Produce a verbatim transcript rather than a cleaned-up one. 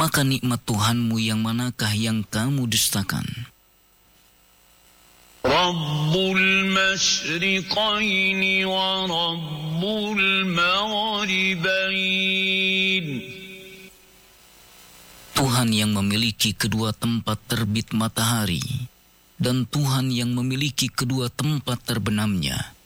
maka nikmat Tuhanmu yang manakah yang kamu dustakan? Rabbul masyriqaini wa Rabbul maghribain. Tuhan yang memiliki kedua tempat terbit matahari dan Tuhan yang memiliki kedua tempat terbenamnya.